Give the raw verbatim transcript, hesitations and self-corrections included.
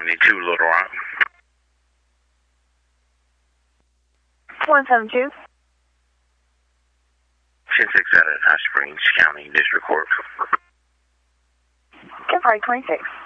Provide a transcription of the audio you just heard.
seventy-two, Little Rock. one seven two. ten six out of High Springs County District Court. Good Friday, twenty-six.